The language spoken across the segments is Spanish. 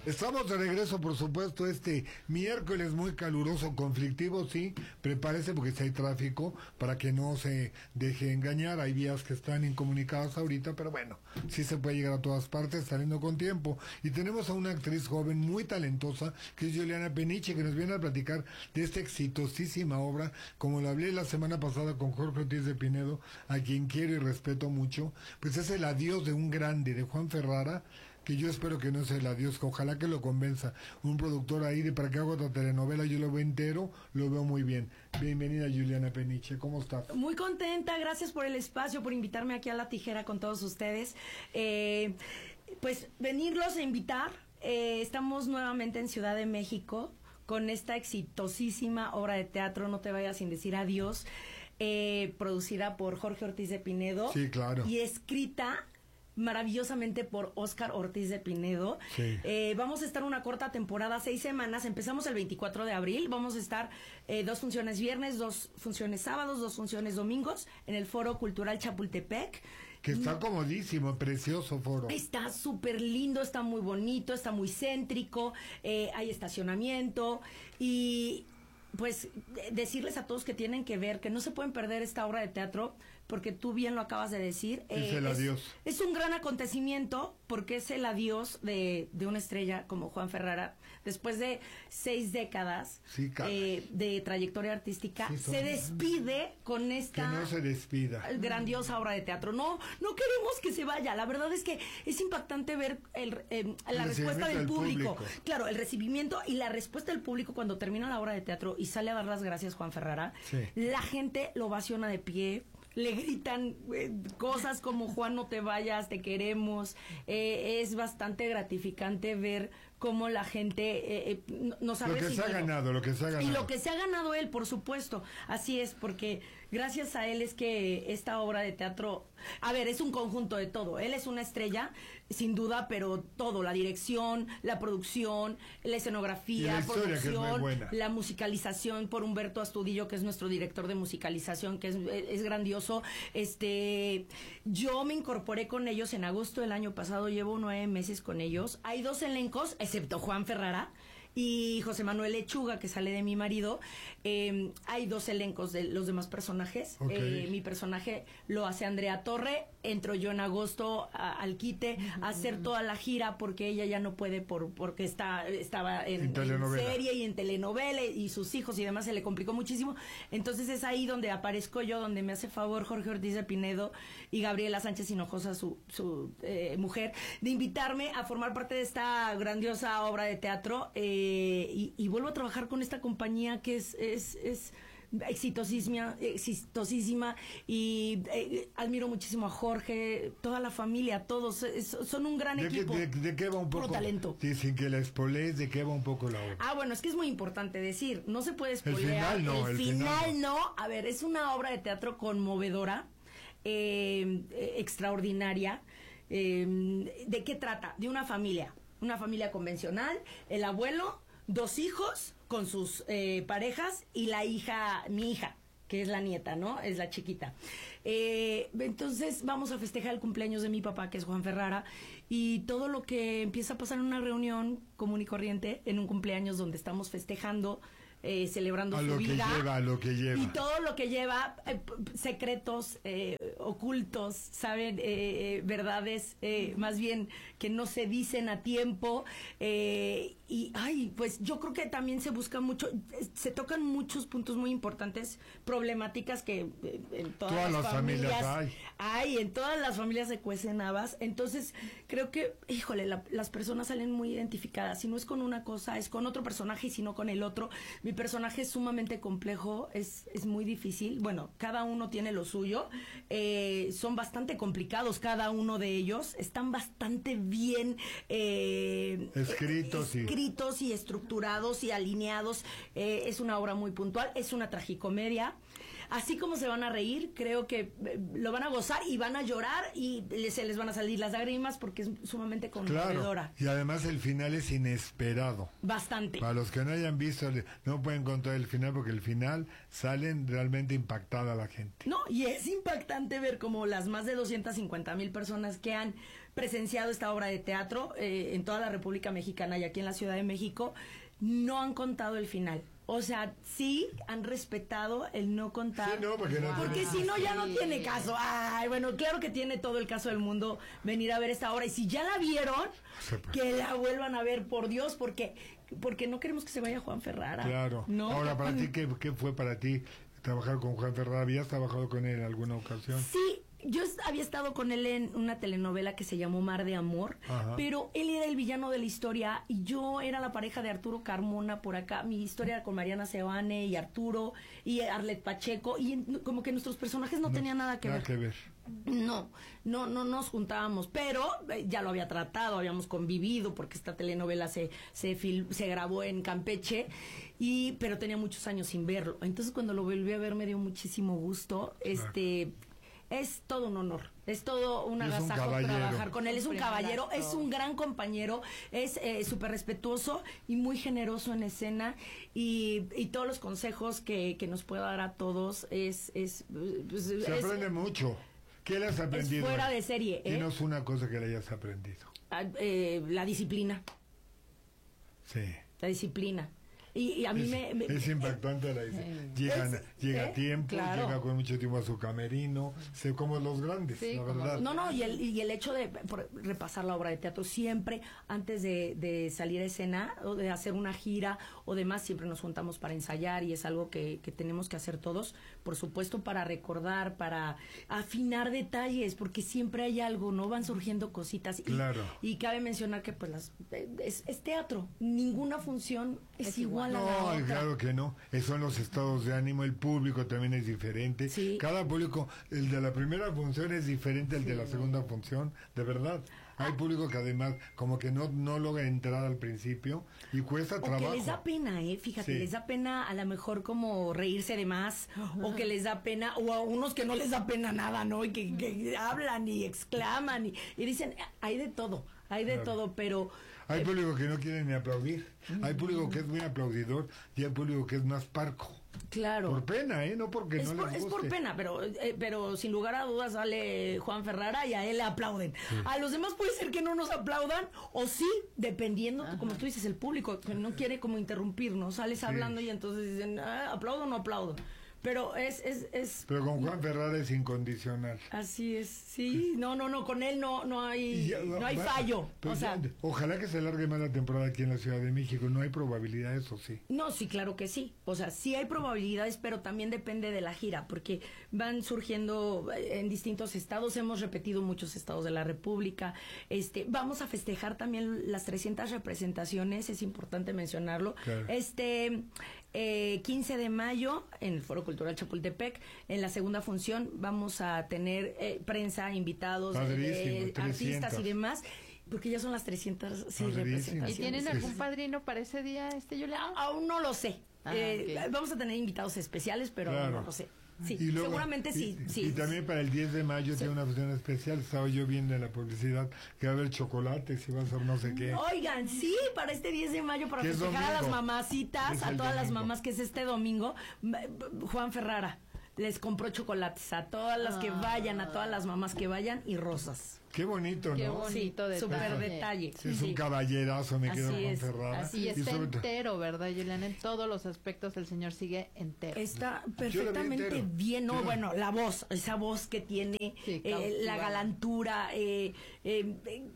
Estamos de regreso, por supuesto, este miércoles muy caluroso, conflictivo, sí, prepárese porque si hay tráfico, para que no se deje engañar, hay vías que están incomunicadas ahorita, pero bueno, sí se puede llegar a todas partes saliendo con tiempo. Y tenemos a una actriz joven muy talentosa, que es Juliana Peniche, que nos viene a platicar de esta exitosísima obra, como lo hablé la semana pasada con Jorge Ortiz de Pinedo, a quien quiero y respeto mucho, pues es el adiós de un grande, de Juan Ferrara, que yo espero que no sea el adiós, que ojalá que lo convenza un productor ahí de para que haga otra telenovela. Yo lo veo entero, lo veo muy bien. Bienvenida, Juliana Peniche, ¿cómo estás? Muy contenta, gracias por el espacio, por invitarme aquí a La Tijera con todos ustedes. Pues venirlos a invitar, estamos nuevamente en Ciudad de México con esta exitosísima obra de teatro, No te vayas sin decir adiós, producida por Jorge Ortiz de Pinedo. Sí, claro. Y escrita maravillosamente por Óscar Ortiz de Pinedo. Sí. Vamos a estar una corta temporada, 6 semanas. Empezamos el 24 de abril. Vamos a estar 2 funciones viernes, 2 funciones sábados, 2 funciones domingos en el Foro Cultural Chapultepec. Que está comodísimo, precioso foro. Está súper lindo, está muy bonito, está muy céntrico, hay estacionamiento y pues decirles a todos que tienen que ver, que no se pueden perder esta obra de teatro, porque tú bien lo acabas de decir. Es el adiós. Es un gran acontecimiento, porque es el adiós de una estrella como Juan Ferrara. Después de 6 décadas de trayectoria artística, sí, se despide con esta... Que no se despida. Grandiosa obra de teatro. No queremos que se vaya. La verdad es que es impactante ver la respuesta del público. Claro, el recibimiento y la respuesta del público cuando termina la obra de teatro y sale a dar las gracias Juan Ferrara. Sí. La gente lo ovaciona de pie, le gritan cosas como Juan, no te vayas, te queremos. Es bastante gratificante ver cómo la gente nos ha recibido. Lo que se ha ganado. Y lo que se ha ganado él, por supuesto. Así es, porque gracias a él es que esta obra de teatro, a ver, es un conjunto de todo. Él es una estrella, sin duda, pero todo, la dirección, la producción, la escenografía, la producción, la musicalización por Humberto Astudillo, que es nuestro director de musicalización, que es grandioso. Yo me incorporé con ellos en agosto del año pasado, llevo 9 meses con ellos. Hay 2 elencos, excepto Juan Ferrara y José Manuel Lechuga, que sale de mi marido. Hay 2 elencos de los demás personajes. Okay. Mi personaje lo hace Andrea Torre. Entro yo en agosto al quite a hacer toda la gira, porque ella ya no puede porque estaba en serie y en telenovela y sus hijos y demás, se le complicó muchísimo. Entonces es ahí donde aparezco yo, donde me hace favor Jorge Ortiz de Pinedo y Gabriela Sánchez Hinojosa, su mujer, de invitarme a formar parte de esta grandiosa obra de teatro. Y vuelvo a trabajar con esta compañía que es exitosísima y admiro muchísimo a Jorge, toda la familia, todos son un gran equipo. ¿De qué va un poco? Talento. Sin que la spoilees, ¿de qué va un poco la obra? Bueno, es que es muy importante decir, no se puede spoilear. El final no. A ver, es una obra de teatro conmovedora, extraordinaria. ¿De qué trata? De una familia convencional, el abuelo, 2 hijos con sus parejas y la hija, mi hija, que es la nieta, ¿no? Es la chiquita. Entonces vamos a festejar el cumpleaños de mi papá, que es Juan Ferrara, y todo lo que empieza a pasar en una reunión común y corriente, en un cumpleaños donde estamos festejando, celebrando su vida. A lo que lleva. Y todo lo que lleva, secretos ocultos, ¿saben? Verdades más bien que no se dicen a tiempo. Pues yo creo que también se busca mucho, se tocan muchos puntos muy importantes, problemáticas que en todas las familias hay. En todas las familias se cuecen habas. Entonces creo que, híjole, las personas salen muy identificadas. Si no es con una cosa, es con otro personaje, y si no con el otro. Mi personaje es sumamente complejo, es muy difícil. Bueno, cada uno tiene lo suyo. Son bastante complicados cada uno de ellos. Están bastante bien escritos y estructurados y alineados. Es una obra muy puntual. Es una tragicomedia. Así como se van a reír, creo que lo van a gozar y van a llorar y se les van a salir las lágrimas, porque es sumamente conmovedora. Claro, y además el final es inesperado. Bastante. Para los que no hayan visto, no pueden contar el final, porque el final salen realmente impactada la gente. No, y es impactante ver como las más de 250,000 personas que han presenciado esta obra de teatro en toda la República Mexicana y aquí en la Ciudad de México, no han contado el final. O sea, sí han respetado el no contar. Sí, no, porque si no, ya no tiene caso. Ay, bueno, claro que tiene todo el caso del mundo venir a ver esta obra. Y si ya la vieron, que la vuelvan a ver, por Dios, porque no queremos que se vaya Juan Ferrara. Claro. ¿No? Ahora, para ti, ¿qué fue para ti trabajar con Juan Ferrara? ¿Habías trabajado con él en alguna ocasión? Sí. Yo había estado con él en una telenovela que se llamó Mar de Amor, pero él era el villano de la historia y yo era la pareja de Arturo Carmona por acá. Mi historia era con Mariana Seoane y Arturo y Arlet Pacheco, y como que nuestros personajes no tenían nada que ver. No nos juntábamos, pero ya lo había tratado, habíamos convivido porque esta telenovela se grabó en Campeche, pero tenía muchos años sin verlo. Entonces cuando lo volví a ver me dio muchísimo gusto. Es todo un honor, es todo un agasajo trabajar con él. Es un caballero, es un gran compañero, es súper respetuoso y muy generoso en escena, y todos los consejos que nos pueda dar a todos se aprende mucho. ¿Qué le has aprendido? Es fuera de serie. Dinos una cosa que le hayas aprendido. La disciplina. Sí. La disciplina. Y a mí es impactante la llega a tiempo, claro. Llega con mucho tiempo a su camerino, como los grandes, sí, la verdad. Y el hecho de repasar la obra de teatro siempre, antes de salir a escena o de hacer una gira o demás, siempre nos juntamos para ensayar, y es algo que tenemos que hacer todos, por supuesto, para recordar, para afinar detalles, porque siempre hay algo, ¿no? Van surgiendo cositas. Claro. Y cabe mencionar que pues es teatro, ninguna función es igual. No, claro que no. Son los estados de ánimo, el público también es diferente. Sí. Cada público, el de la primera función es diferente al de la segunda función, de verdad. Hay público que además como que no logra entrar al principio y cuesta trabajo. O que les da pena, fíjate, les da pena a lo mejor como reírse de más, o que les da pena, o a unos que no les da pena nada, ¿no? Y que hablan y exclaman y dicen, hay de todo, pero... Hay público que no quiere ni aplaudir, hay público que es muy aplaudidor y hay público que es más parco. Claro. Por pena, no porque no les guste. Es por pena, pero sin lugar a dudas sale Juan Ferrara y a él le aplauden. Sí. A los demás puede ser que no nos aplaudan, o sí, dependiendo, como tú dices, el público que no quiere como interrumpirnos, sales hablando y entonces dicen, ¿aplaudo o no aplaudo? Pero Pero con Juan Ferrara es incondicional. Así es, sí. No, con él no hay fallo. O sea, ojalá que se alargue más la temporada aquí en la Ciudad de México. ¿No hay probabilidades o sí? No, sí, claro que sí. O sea, sí hay probabilidades, pero también depende de la gira, porque van surgiendo en distintos estados. Hemos repetido muchos estados de la República. Vamos a festejar también las 300 representaciones, es importante mencionarlo. Claro. 15 de mayo en el Foro Cultural Chapultepec, en la segunda función vamos a tener prensa, invitados, artistas y demás, porque ya son las 300 representaciones. ¿Y tienen algún padrino para ese día, Juliana? Aún no lo sé. Okay. Vamos a tener invitados especiales, pero no lo sé. Sí, y luego, seguramente sí. Y también para el 10 de mayo tiene una función especial. Estaba yo viendo en la publicidad que va a haber chocolates y va a ser no sé qué. Oigan, sí, para este 10 de mayo, para festejar a las mamacitas, a todas las mamás, que es este domingo, Juan Ferrara les compró chocolates a todas las que vayan, a todas las mamás que vayan, y rosas. Qué bonito, ¿no? Qué bonito detalle. Súper detalle. Sí, es un caballerazo, me quedo con Ferrara. Así está entero, ¿verdad, Juliana? En todos los aspectos el señor sigue entero. Está perfectamente bien, ¿no? Bueno, la voz, esa voz que tiene, la galantura, él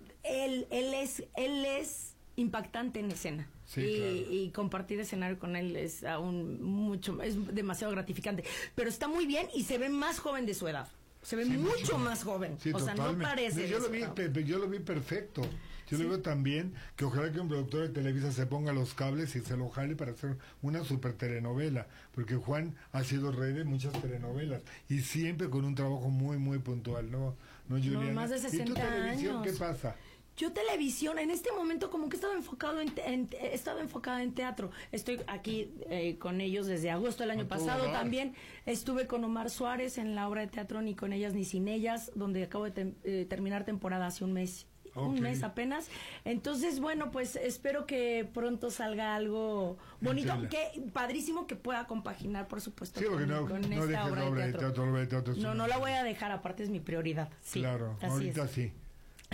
es impactante en escena. Sí, claro. Y compartir escenario con él es aún es demasiado gratificante. Pero está muy bien y se ve más joven de su edad. Se ve mucho más joven. Sí, sea, no parece. Yo lo vi perfecto. Yo lo veo también, que ojalá que un productor de Televisa se ponga los cables y se lo jale para hacer una super telenovela, porque Juan ha sido rey de muchas telenovelas y siempre con un trabajo muy, muy puntual, ¿no, Juliana? No, más de 60 ¿Y tu televisión años. qué pasa? Yo televisión, en este momento como que he estado enfocada en teatro. Estoy aquí con ellos desde agosto del año pasado. También estuve con Omar Suárez en la obra de teatro Ni con ellas ni sin ellas, donde acabo de terminar temporada hace un mes. Okay. Un mes apenas. Entonces, bueno, pues espero que pronto salga algo bonito, que padrísimo, que pueda compaginar, por supuesto, con esta obra de teatro. No la voy a dejar, aparte es mi prioridad. Sí, claro, ahorita sí.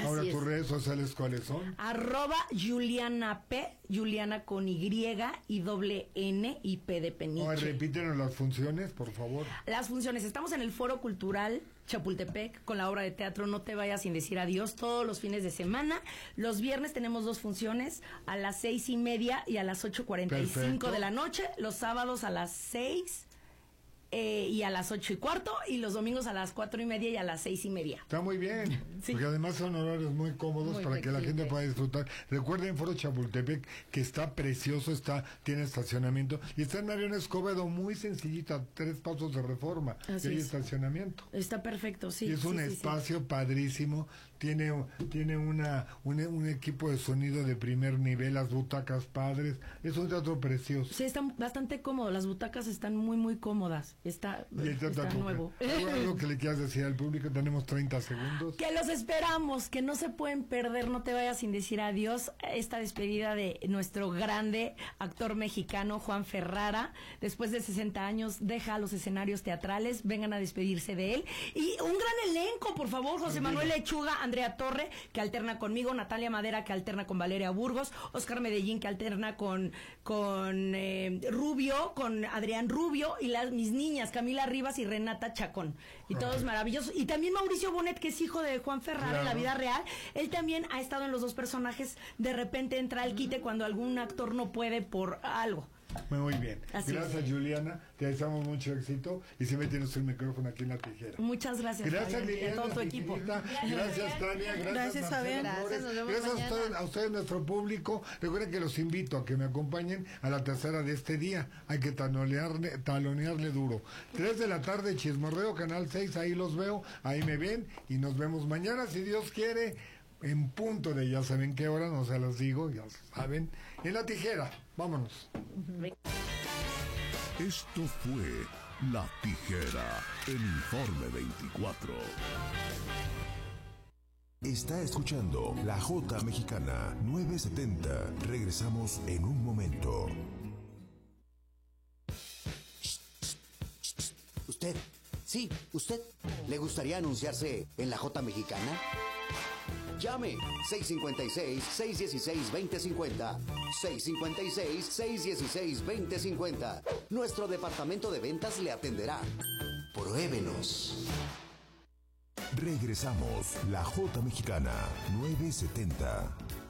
Ahora, Así tus es. redes sociales, ¿cuáles son? @Juliana P, Juliana con Y y doble N y P de Peniche. Ahora, repítenos las funciones, por favor. Las funciones, estamos en el Foro Cultural Chapultepec con la obra de teatro No te vayas sin decir adiós todos los fines de semana. Los viernes tenemos 2 funciones, a las 6:30 y a las 8:45 Perfecto. de la noche. Los sábados a las 6 y a las 8:15, y los domingos a las 4:30 y a las 6:30. Está muy bien, Sí. porque además son horarios muy cómodos Muy para que la gente flexibles. pueda disfrutar. Recuerden Foro Chapultepec, que está precioso, tiene estacionamiento, y está en Mariano Escobedo, muy sencillita, 3 pasos de Reforma, Así y hay es. estacionamiento. Está perfecto, sí. Y es un sí, sí, sí. espacio padrísimo, tiene un equipo de sonido de primer nivel, las butacas padres, es un teatro precioso. Sí, está bastante cómodo, las butacas están muy, muy cómodas. Está Y el teatro nuevo. algo que le quieras decir al público, tenemos 30 segundos. Que los esperamos, que no se pueden perder, no te vayas sin decir adiós, esta despedida de nuestro grande actor mexicano Juan Ferrara. Después de 60 años deja los escenarios teatrales, vengan a despedirse de él. Y un gran elenco, por favor, José Manuel Lechuga, Andrea Torre, que alterna conmigo, Natalia Madera, que alterna con Valeria Burgos, Oscar Medellín, que alterna con Rubio, con Adrián Rubio, y mis niñas, Camila Rivas y Renata Chacón. Y todos maravillosos. Y también Mauricio Bonet, que es hijo de Juan Ferrara en la Claro. vida real. Él también ha estado en los 2 personajes. De repente entra al quite cuando algún actor no puede por algo. Muy bien. Así Gracias, es. Juliana. Te deseamos mucho éxito. Y siempre tienes el micrófono aquí en la tijera. Muchas gracias. Gracias, Fabián, y a Liliana. todo tu equipo. Gracias, Tania. Gracias, Fabián. Marcelo Flores. Gracias, nos vemos Gracias mañana. a ustedes, nuestro público. Recuerden que los invito a que me acompañen a la tercera de este día. Hay que talonearle duro. 3 de la tarde, Chismorreo, Canal 6. Ahí los veo. Ahí me ven. Y nos vemos mañana, si Dios quiere, en punto de ya saben qué hora. No se los digo, ya saben. En la tijera. Vámonos. Esto fue La Tijera, el Informe 24. Está escuchando La Jota Mexicana 970. Regresamos en un momento. ¿Usted? Sí, usted. ¿Le gustaría anunciarse en la Jota Mexicana? Llame 656-616-2050. 656-616-2050. Nuestro departamento de ventas le atenderá. Pruébenos. Regresamos. La Jota Mexicana 970.